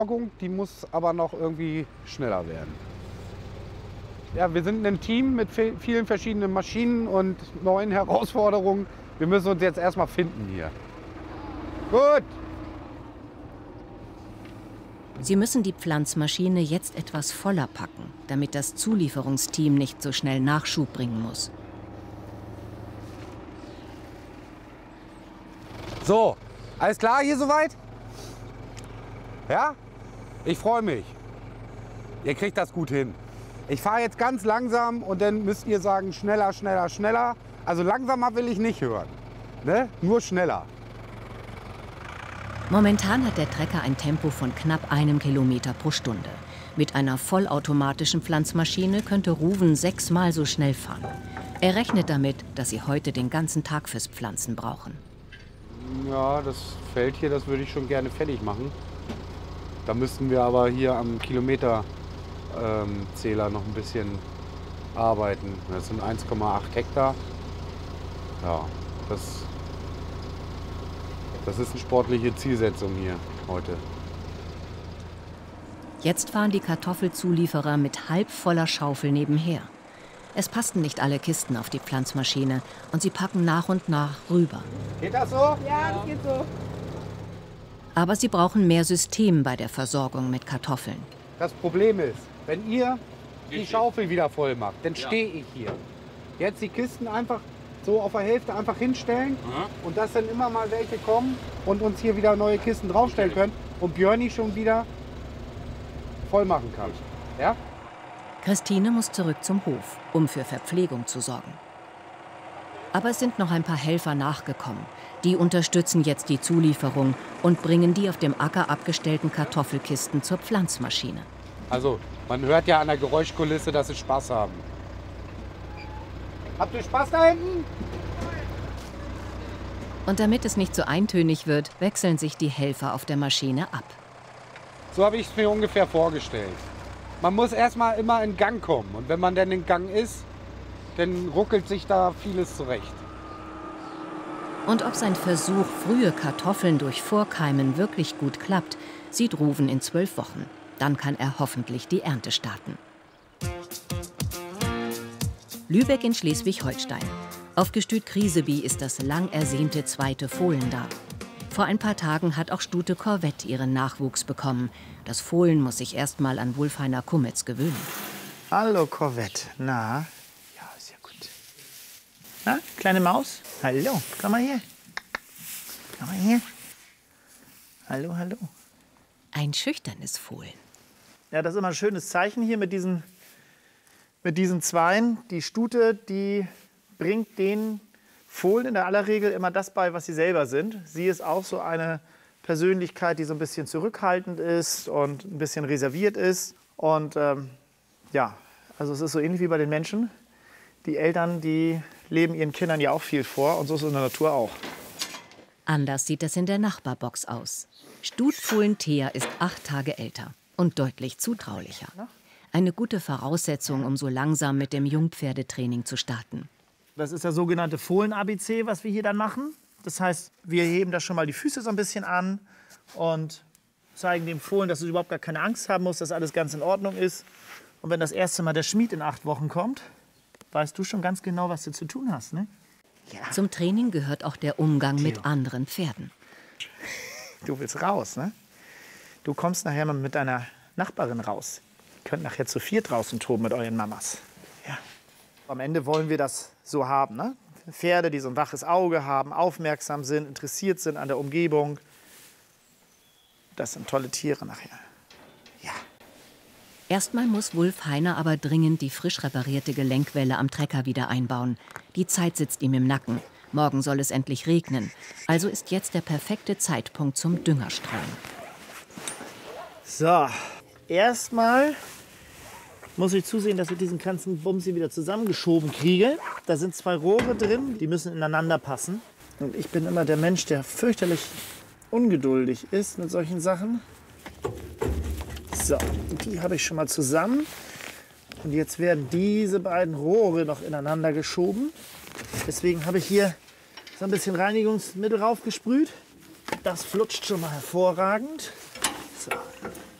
Die muss aber noch irgendwie schneller werden. Ja, wir sind ein Team mit vielen verschiedenen Maschinen und neuen Herausforderungen. Wir müssen uns jetzt erstmal finden hier. Gut. Sie müssen die Pflanzmaschine jetzt etwas voller packen, damit das Zulieferungsteam nicht so schnell Nachschub bringen muss. So, alles klar hier soweit? Ja? Ich freue mich. Ihr kriegt das gut hin. Ich fahre jetzt ganz langsam und dann müsst ihr sagen, schneller, schneller, schneller. Also langsamer will ich nicht hören, ne? Nur schneller. Momentan hat der Trecker ein Tempo von knapp 1 Kilometer pro Stunde. Mit einer vollautomatischen Pflanzmaschine könnte Ruven 6-mal so schnell fahren. Er rechnet damit, dass sie heute den ganzen Tag fürs Pflanzen brauchen. Ja, das Feld hier, das würde ich schon gerne fertig machen. Da müssten wir aber hier am Kilometerzähler noch ein bisschen arbeiten. Das sind 1,8 Hektar. Ja, das ist eine sportliche Zielsetzung hier heute. Jetzt fahren die Kartoffelzulieferer mit halb voller Schaufel nebenher. Es passten nicht alle Kisten auf die Pflanzmaschine und sie packen nach und nach rüber. Geht das so? Ja, das geht so. Aber sie brauchen mehr System bei der Versorgung mit Kartoffeln. Das Problem ist, wenn ihr die Schaufel wieder voll macht, dann stehe ich hier. Jetzt die Kisten einfach so auf der Hälfte einfach hinstellen und dass dann immer mal welche kommen und uns hier wieder neue Kisten draufstellen können und Björni schon wieder voll machen kann. Ja? Christine muss zurück zum Hof, um für Verpflegung zu sorgen. Aber es sind noch ein paar Helfer nachgekommen. Die unterstützen jetzt die Zulieferung und bringen die auf dem Acker abgestellten Kartoffelkisten zur Pflanzmaschine. Also, man hört ja an der Geräuschkulisse, dass sie Spaß haben. Habt ihr Spaß da hinten? Und damit es nicht so eintönig wird, wechseln sich die Helfer auf der Maschine ab. So habe ich es mir ungefähr vorgestellt. Man muss erstmal immer in Gang kommen. Und wenn man dann in Gang ist, dann ruckelt sich da vieles zurecht. Und ob sein Versuch, frühe Kartoffeln durch Vorkeimen wirklich gut klappt, sieht Ruven in 12 Wochen. Dann kann er hoffentlich die Ernte starten. Lübeck in Schleswig-Holstein. Auf Gestüt Kriseby ist das lang ersehnte zweite Fohlen da. Vor ein paar Tagen hat auch Stute Corvette ihren Nachwuchs bekommen. Das Fohlen muss sich erst mal an Wulfheiner Kummetz gewöhnen. Hallo Corvette, na? Ja, sehr gut. Na, kleine Maus? Hallo, komm mal her. Komm mal her. Hallo, hallo. Ein schüchternes Fohlen. Ja, das ist immer ein schönes Zeichen hier mit diesen Zweien. Die Stute, die bringt den Fohlen in der aller Regel immer das bei, was sie selber sind. Sie ist auch so eine Persönlichkeit, die so ein bisschen zurückhaltend ist und ein bisschen reserviert ist. Und ja, also es ist so ähnlich wie bei den Menschen. Die Eltern, die leben ihren Kindern ja auch viel vor und so ist es in der Natur auch. Anders sieht es in der Nachbarbox aus. Stutfohlen Thea ist 8 Tage älter und deutlich zutraulicher. Eine gute Voraussetzung, um so langsam mit dem Jungpferdetraining zu starten. Das ist der sogenannte Fohlen-ABC, was wir hier dann machen. Das heißt, wir heben da schon mal die Füße so ein bisschen an und zeigen dem Fohlen, dass es überhaupt gar keine Angst haben muss, dass alles ganz in Ordnung ist. Und wenn das erste Mal der Schmied in 8 Wochen kommt, weißt du schon ganz genau, was du zu tun hast, ne? Ja. Zum Training gehört auch der Umgang mit anderen Pferden. Du willst raus, ne? Du kommst nachher mal mit deiner Nachbarin raus. Ihr könnt nachher zu 4 draußen toben mit euren Mamas. Ja. Am Ende wollen wir das so haben, ne? Pferde, die so ein waches Auge haben, aufmerksam sind, interessiert sind an der Umgebung. Das sind tolle Tiere nachher. Ja. Erstmal muss Wulfheiner aber dringend die frisch reparierte Gelenkwelle am Trecker wieder einbauen. Die Zeit sitzt ihm im Nacken. Morgen soll es endlich regnen. Also ist jetzt der perfekte Zeitpunkt zum Düngerstreuen. So, erstmal muss ich zusehen, dass ich diesen ganzen Bums hier wieder zusammengeschoben kriege. Da sind 2 Rohre drin, die müssen ineinander passen. Und ich bin immer der Mensch, der fürchterlich ungeduldig ist mit solchen Sachen. So, die habe ich schon mal zusammen. Und jetzt werden diese beiden Rohre noch ineinander geschoben. Deswegen habe ich hier so ein bisschen Reinigungsmittel raufgesprüht. Das flutscht schon mal hervorragend.